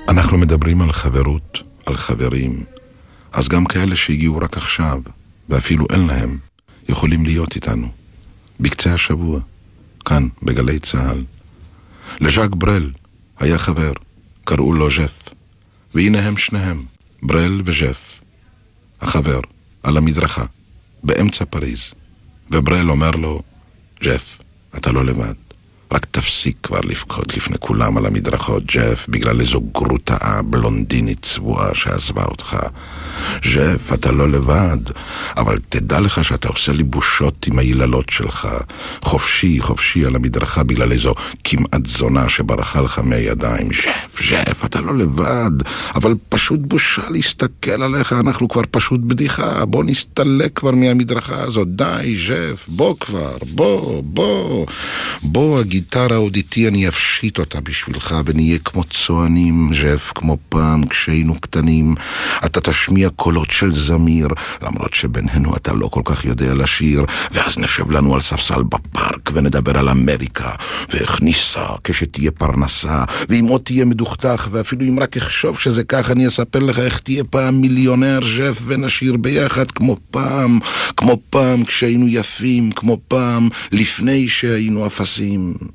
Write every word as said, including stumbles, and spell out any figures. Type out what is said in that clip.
אנחנו מדברים על חברות, על חברים, אז גם כאלה שהגיעו רק עכשיו, ואפילו אין להם, יכולים להיות איתנו. בקצה השבוע, כאן, בגלי צהל. לז'אק ברל היה חבר, קראו לו ז'ף, והנה הם שניהם, ברל וז'ף. החבר, על המדרכה, באמצע פריז, וברל אומר לו, ז'ף, אתה לא לבד. רק תפסיק כבר לבכות לפני כולם על המדרכות, ג'ף, בגלל איזו גרוטה בלונדינית צבועה שעזבה אותך. ג'ף, אתה לא לבד, אבל תדע לך שאתה עושה לי בושות עם היללות שלך. חופשי, חופשי על המדרכה בגלל איזו כמעט זונה שברחה לך מהידיים. ג'ף, ג'ף, אתה לא לבד, אבל פשוט בושה להסתכל עליך, אנחנו כבר פשוט בדיחה. בוא נסתלק כבר מהמדרכה הזאת, די, ג'ף, בוא כבר, בוא, בוא, בוא, הגיטרה עוד איתי, אני אפשיט אותה בשבילך ונהיה כמו צוענים, ז'ף, כמו פעם כשהיינו קטנים. אתה תשמיע קולות של זמיר, למרות שבינינו אתה לא כל כך יודע לשיר, ואז נשב לנו על ספסל בפארק ונדבר על אמריקה, ואיך ניסה כשתהיה פרנסה, ואם עוד תהיה מדוכתך, ואפילו אם רק אחשוב שזה כך, אני אספר לך איך תהיה פעם מיליונר, ז'ף, ונשיר ביחד כמו פעם, כמו פעם כשהיינו יפים, כמו פעם לפני שהיינו אפסים.